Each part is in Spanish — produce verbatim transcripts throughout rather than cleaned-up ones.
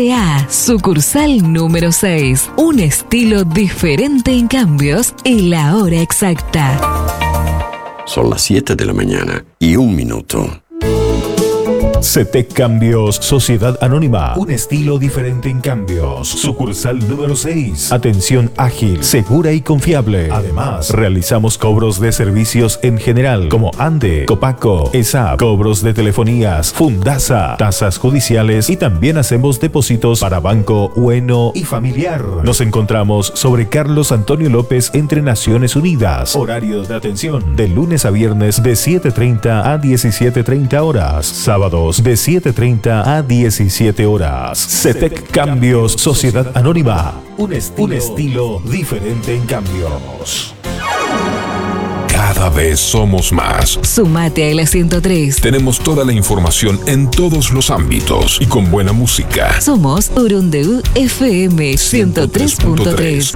A, sucursal número seis. Un estilo diferente en cambios y la hora exacta. Son las siete de la mañana y un minuto. CETEC Cambios, Sociedad Anónima. Un estilo diferente en cambios. Sucursal número seis. Atención ágil, segura y confiable. Además, realizamos cobros de servicios en general, como ANDE, Copaco, ESAP, cobros de telefonías, Fundasa, tasas judiciales y también hacemos depósitos para Banco Bueno y Familiar. Nos encontramos sobre Carlos Antonio López entre Naciones Unidas. Horario de atención de lunes a viernes de siete treinta a diecisiete treinta horas. Sábados de siete treinta a diecisiete horas. CETEC Cambios, Sociedad Anónima. Un estilo, un estilo diferente en cambios. Cada vez somos más. Sumate a la ciento tres. Tenemos toda la información en todos los ámbitos y con buena música. Somos Urundeu F M ciento tres punto tres.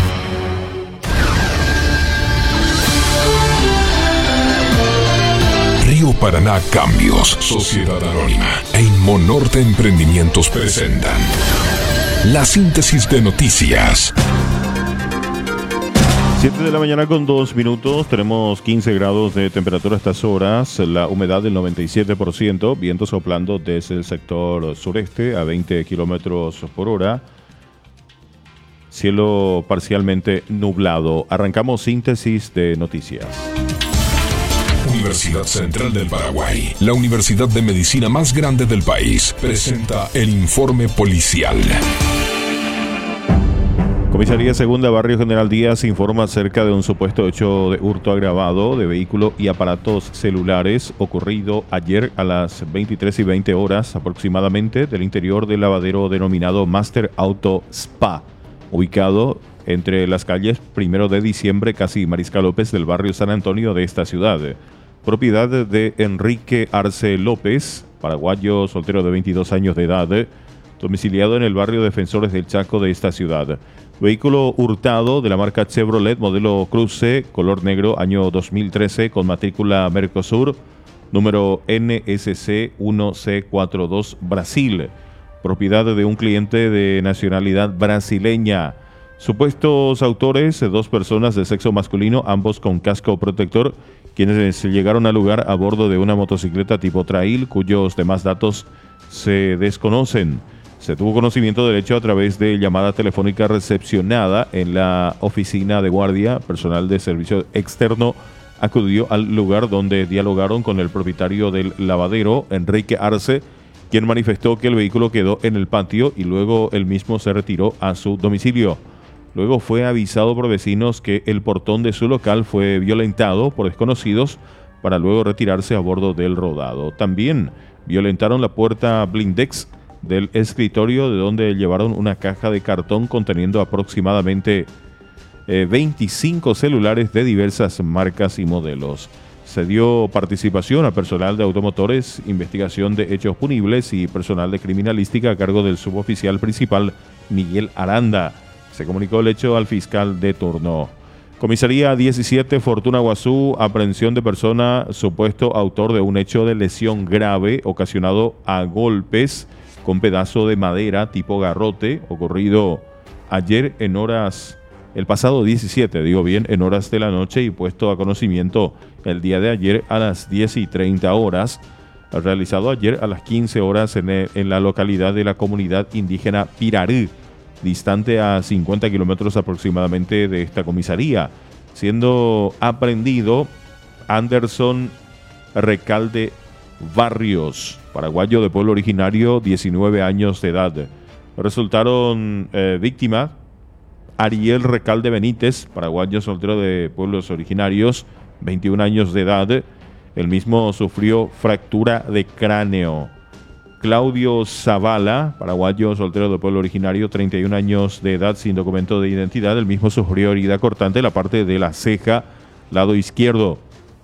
Río Paraná Cambios, Sociedad Anónima e Inmonorte Emprendimientos presentan la síntesis de noticias. siete de la mañana con dos minutos, tenemos quince grados de temperatura a estas horas, la humedad del noventa y siete por ciento, viento soplando desde el sector sureste a veinte kilómetros por hora, cielo parcialmente nublado. Arrancamos síntesis de noticias. Universidad Central del Paraguay, la universidad de medicina más grande del país, presenta el informe policial. Comisaría Segunda Barrio General Díaz informa acerca de un supuesto hecho de hurto agravado de vehículo y aparatos celulares ocurrido ayer a las veintitrés y veinte horas aproximadamente del interior del lavadero denominado Master Auto Spa, ubicado entre las calles Primero de Diciembre, casi Mariscal López del barrio San Antonio de esta ciudad. Propiedad de Enrique Arce López, paraguayo soltero de veintidós años de edad, domiciliado en el barrio Defensores del Chaco de esta ciudad. Vehículo hurtado de la marca Chevrolet, modelo Cruze, color negro, año dos mil trece, con matrícula Mercosur, número N S C uno C cuarenta y dos, Brasil. Propiedad de un cliente de nacionalidad brasileña. Supuestos autores, dos personas de sexo masculino, ambos con casco protector, quienes llegaron al lugar a bordo de una motocicleta tipo trail, cuyos demás datos se desconocen. Se tuvo conocimiento del hecho a través de llamada telefónica recepcionada en la oficina de guardia. Personal de servicio externo acudió al lugar donde dialogaron con el propietario del lavadero, Enrique Arce, quien manifestó que el vehículo quedó en el patio y luego él mismo se retiró a su domicilio. Luego fue avisado por vecinos que el portón de su local fue violentado por desconocidos para luego retirarse a bordo del rodado. También violentaron la puerta blindex del escritorio, de donde llevaron una caja de cartón conteniendo aproximadamente eh, veinticinco celulares de diversas marcas y modelos. Se dio participación a personal de automotores, investigación de hechos punibles y personal de criminalística a cargo del suboficial principal Miguel Aranda. Se comunicó el hecho al fiscal de turno. Comisaría diecisiete, Fortuna Guazú, aprehensión de persona supuesto autor de un hecho de lesión grave ocasionado a golpes con pedazo de madera tipo garrote, ocurrido ayer en horas, el pasado diecisiete, digo bien, en horas de la noche y puesto a conocimiento el día de ayer a las diez y treinta horas, realizado ayer a las quince horas en, el, en la localidad de la comunidad indígena Pirarú, distante a cincuenta kilómetros aproximadamente de esta comisaría, siendo aprehendido Anderson Recalde Barrios, paraguayo de pueblo originario, diecinueve años de edad. Resultaron eh, víctimas Ariel Recalde Benítez, paraguayo soltero de pueblos originarios, veintiún años de edad. El mismo sufrió fractura de cráneo. Claudio Zavala, paraguayo soltero de pueblo originario, treinta y un años de edad, sin documento de identidad. El mismo sufrió herida cortante en la parte de la ceja, lado izquierdo.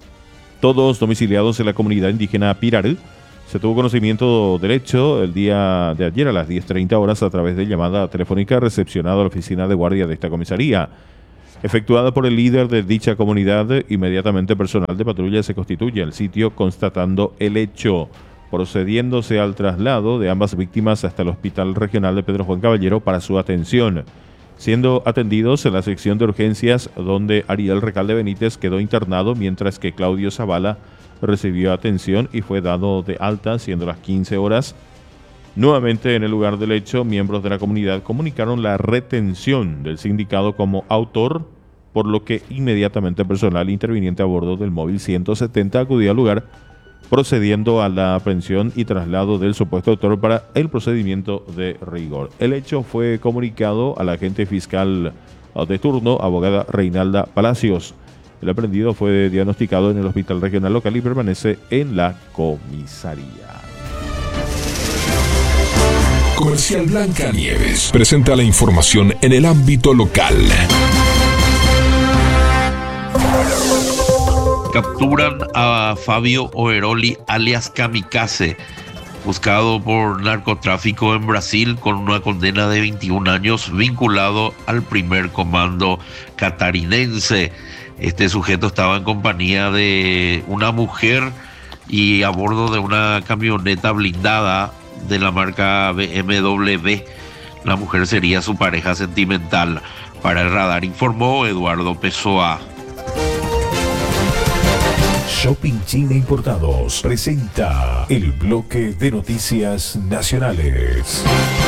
Todos domiciliados en la comunidad indígena Pirarú. Se tuvo conocimiento del hecho el día de ayer a las diez treinta horas a través de llamada telefónica recepcionada a la oficina de guardia de esta comisaría. Efectuada por el líder de dicha comunidad, inmediatamente personal de patrulla se constituye al sitio constatando el hecho. procediéndose al traslado de ambas víctimas hasta el Hospital Regional de Pedro Juan Caballero para su atención, siendo atendidos en la sección de urgencias donde Ariel Recalde Benítez quedó internado, mientras que Claudio Zavala recibió atención y fue dado de alta, siendo las quince horas. Nuevamente en el lugar del hecho, miembros de la comunidad comunicaron la retención del sindicado como autor, por lo que inmediatamente personal interviniente a bordo del móvil ciento setenta acudió al lugar, procediendo a la aprehensión y traslado del supuesto autor para el procedimiento de rigor. El hecho fue comunicado al agente fiscal de turno, abogada Reinalda Palacios. El aprehendido fue diagnosticado en el hospital regional local y permanece en la comisaría. Comercial Blancanieves presenta la información en el ámbito local. Capturan a Fabio Overoli, alias Kamikaze, buscado por narcotráfico en Brasil con una condena de veintiún años, vinculado al primer comando catarinense. Este sujeto estaba en compañía de una mujer y a bordo de una camioneta blindada de la marca B M W. La mujer sería su pareja sentimental. Para el radar informó Eduardo Pessoa. Shopping China Importados presenta el bloque de noticias nacionales.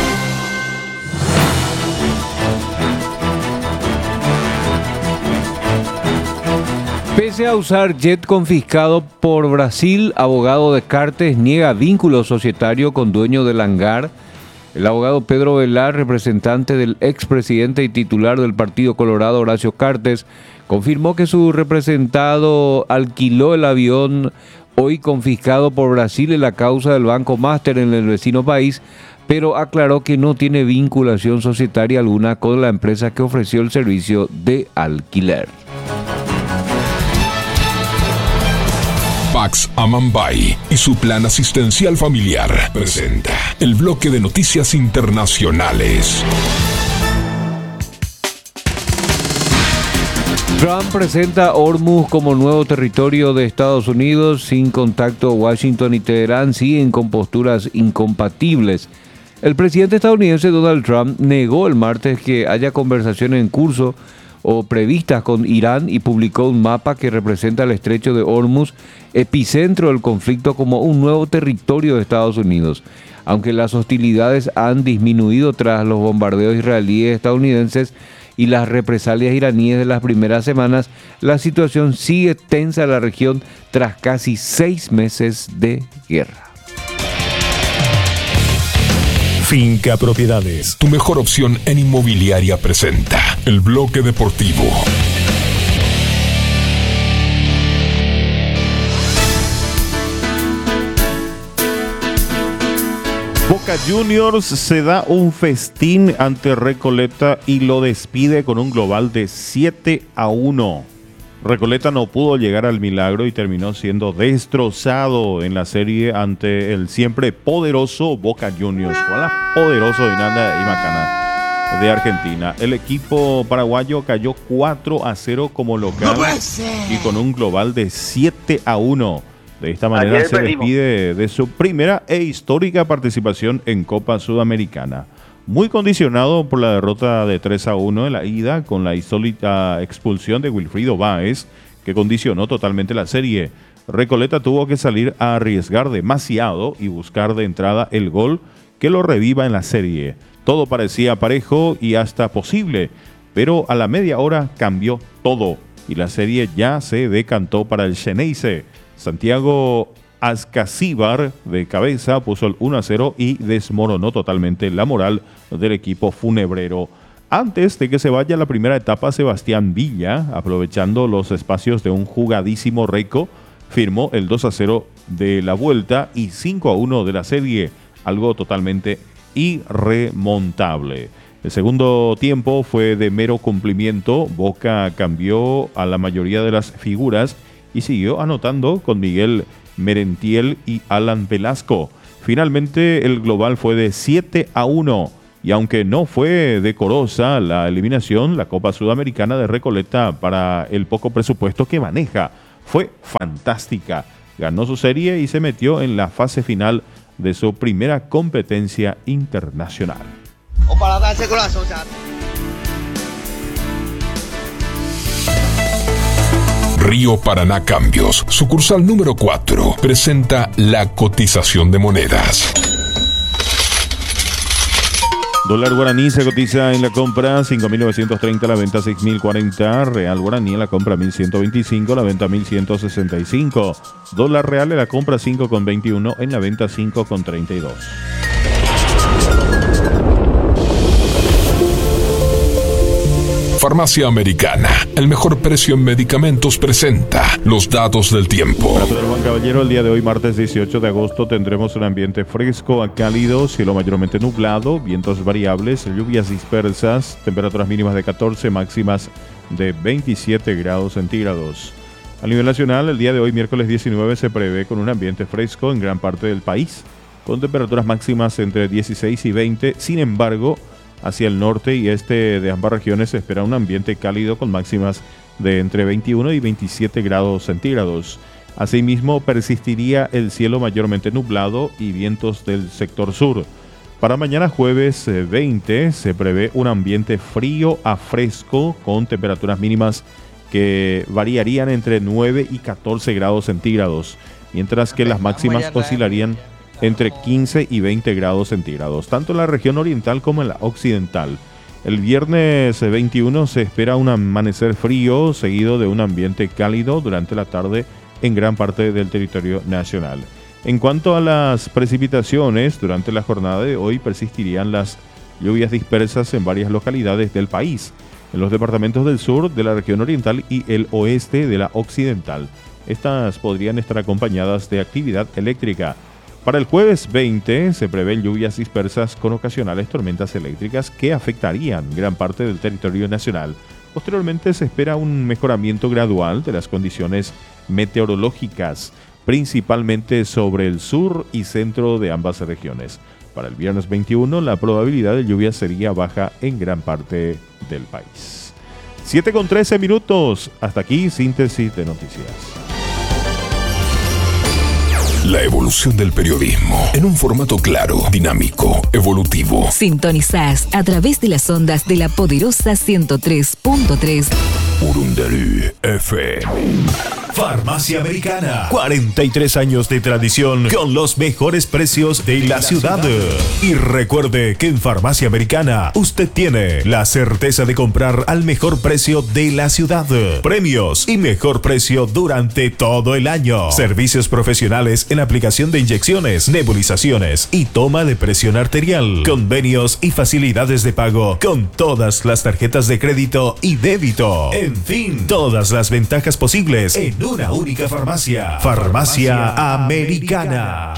Pese a usar jet confiscado por Brasil, abogado de Cartes niega vínculo societario con dueño del hangar. El abogado Pedro Velar, representante del expresidente y titular del Partido Colorado Horacio Cartes, confirmó que su representado alquiló el avión hoy confiscado por Brasil en la causa del Banco Master en el vecino país, pero aclaró que no tiene vinculación societaria alguna con la empresa que ofreció el servicio de alquiler. Pax Amambay y su plan asistencial familiar presenta el bloque de noticias internacionales. Trump presenta Hormuz como nuevo territorio de Estados Unidos. Sin contacto, Washington y Teherán siguen con posturas incompatibles. El presidente estadounidense Donald Trump negó el martes que haya conversaciones en curso o previstas con Irán y publicó un mapa que representa el estrecho de Hormuz, epicentro del conflicto, como un nuevo territorio de Estados Unidos. Aunque las hostilidades han disminuido tras los bombardeos israelíes estadounidenses y las represalias iraníes de las primeras semanas, la situación sigue tensa en la región tras casi seis meses de guerra. Finca Propiedades, tu mejor opción en inmobiliaria, presenta el bloque deportivo. Boca Juniors se da un festín ante Recoleta y lo despide con un global de siete a uno. Recoleta no pudo llegar al milagro y terminó siendo destrozado en la serie ante el siempre poderoso Boca Juniors, con la poderoso Dinanda y Macana de Argentina. El equipo paraguayo cayó cuatro a cero como local y con un global de siete a uno. De esta manera Ayer se venimos. despide de su primera e histórica participación en Copa Sudamericana. Muy condicionado por la derrota de tres a uno en la ida, con la insólita expulsión de Wilfrido Báez, que condicionó totalmente la serie. Recoleta tuvo que salir a arriesgar demasiado y buscar de entrada el gol que lo reviva en la serie. Todo parecía parejo y hasta posible, pero a la media hora cambió todo y la serie ya se decantó para el Xeneize. Santiago Ascasíbar de cabeza puso el uno a cero y desmoronó totalmente la moral del equipo funebrero. Antes de que se vaya la primera etapa, Sebastián Villa, aprovechando los espacios de un jugadísimo Reco, firmó el dos a cero de la vuelta y cinco a uno de la serie, algo totalmente irremontable. El segundo tiempo fue de mero cumplimiento. Boca cambió a la mayoría de las figuras y siguió anotando con Miguel Merentiel y Alan Velasco. Finalmente el global fue de siete a uno y aunque no fue decorosa la eliminación, la Copa Sudamericana de Recoleta, para el poco presupuesto que maneja, fue fantástica. ganó su serie y se metió en la fase final de su primera competencia internacional. O para darse corazón, ya. Río Paraná Cambios, sucursal número cuatro, presenta la cotización de monedas. Dólar guaraní se cotiza en la compra cinco mil novecientos treinta, la venta seis mil cuarenta. Real guaraní en la compra mil ciento veinticinco, la venta mil ciento sesenta y cinco. Dólar real en la compra cinco con veintiuno, en la venta cinco con treinta y dos. Farmacia Americana, el mejor precio en medicamentos, presenta los datos del tiempo. Para todo el Juan Caballero, el día de hoy, martes dieciocho de agosto, tendremos un ambiente fresco a cálido, cielo mayormente nublado, vientos variables, lluvias dispersas, temperaturas mínimas de catorce, máximas de veintisiete grados centígrados. A nivel nacional, el día de hoy, miércoles diecinueve, se prevé con un ambiente fresco en gran parte del país, con temperaturas máximas entre dieciséis y veinte. Sin embargo, hacia el norte y este de ambas regiones se espera un ambiente cálido con máximas de entre veintiuno y veintisiete grados centígrados. Asimismo, persistiría el cielo mayormente nublado y vientos del sector sur. Para mañana jueves veinte se prevé un ambiente frío a fresco con temperaturas mínimas que variarían entre nueve y catorce grados centígrados, mientras que las máximas oscilarían entre quince y veinte grados centígrados, tanto en la región oriental como en la occidental. El viernes veintiuno se espera un amanecer frío, seguido de un ambiente cálido durante la tarde en gran parte del territorio nacional. En cuanto a las precipitaciones, durante la jornada de hoy persistirían las lluvias dispersas en varias localidades del país, en los departamentos del sur, de la región oriental y el oeste de la occidental. Estas podrían estar acompañadas de actividad eléctrica. Para el jueves veinte se prevén lluvias dispersas con ocasionales tormentas eléctricas que afectarían gran parte del territorio nacional. Posteriormente se espera un mejoramiento gradual de las condiciones meteorológicas, principalmente sobre el sur y centro de ambas regiones. Para el viernes veintiuno la probabilidad de lluvia sería baja en gran parte del país. siete con trece minutos. Hasta aquí, síntesis de noticias. La evolución del periodismo en un formato claro, dinámico, evolutivo. Sintonizás a través de las ondas de la poderosa ciento tres punto tres. Urundarú F M. Farmacia Americana. cuarenta y tres años de tradición con los mejores precios de la ciudad. Y recuerde que en Farmacia Americana usted tiene la certeza de comprar al mejor precio de la ciudad. Premios y mejor precio durante todo el año. Servicios profesionales en aplicación de inyecciones, nebulizaciones y toma de presión arterial. Convenios y facilidades de pago con todas las tarjetas de crédito y débito. En fin, todas las ventajas posibles en una única farmacia. Farmacia Americana.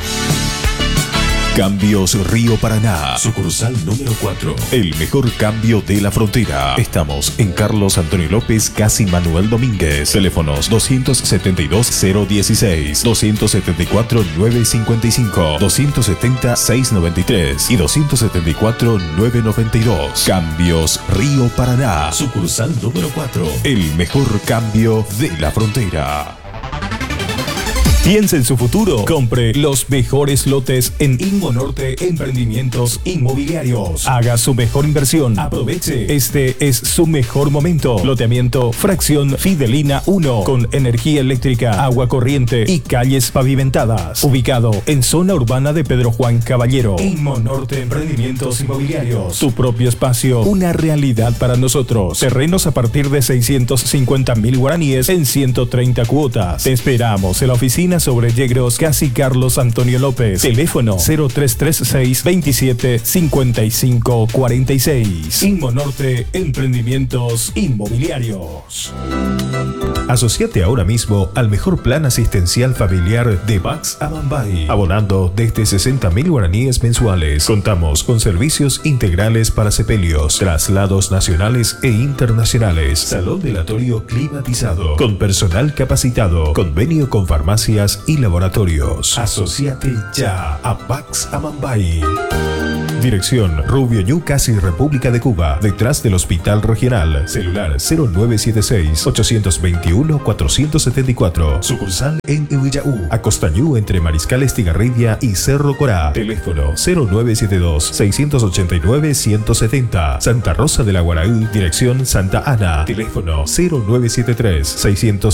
Cambios Río Paraná, sucursal número cuatro. El mejor cambio de la frontera. Estamos en Carlos Antonio López, casi Manuel Domínguez. Teléfonos doscientos setenta y dos cero dieciséis, doscientos setenta y cuatro nueve cincuenta y cinco, doscientos setenta seiscientos noventa y tres y doscientos setenta y cuatro nueve noventa y dos. Cambios Río Paraná, sucursal número cuatro. El mejor cambio de la frontera. Piense en su futuro. Compre los mejores lotes en Inmonorte Emprendimientos Inmobiliarios. Haga su mejor inversión. Aproveche. Este es su mejor momento. Loteamiento Fracción Fidelina uno con energía eléctrica, agua corriente y calles pavimentadas. Ubicado en zona urbana de Pedro Juan Caballero. Inmonorte Emprendimientos Inmobiliarios. Tu propio espacio. Una realidad para nosotros. Terrenos a partir de seiscientos cincuenta mil guaraníes en ciento treinta cuotas. Te esperamos en la oficina sobre Yegros, casi Carlos Antonio López. Teléfono cero tres tres seis, veintisiete, cincuenta y cinco, cuarenta y seis. Inmonorte Emprendimientos Inmobiliarios. Asociate ahora mismo al mejor plan asistencial familiar de Bax Amambay, abonando desde sesenta mil guaraníes mensuales. Contamos con servicios integrales para sepelios, traslados nacionales e internacionales, salón velatorio climatizado, con personal capacitado, convenio con farmacias y laboratorios. Asociate ya a Bax Amambay. Dirección Rubio Ñu, casi República de Cuba, detrás del Hospital Regional. Celular cero nueve siete seis, ocho dos uno, cuatro siete cuatro. Sucursal en Evillaú, Acostañú, entre Mariscal Estigarribia y Cerro Corá. Teléfono cero nueve siete dos, seis ocho nueve, uno siete cero. Santa Rosa de la Guaraí, dirección Santa Ana. Teléfono cero nueve siete tres, seis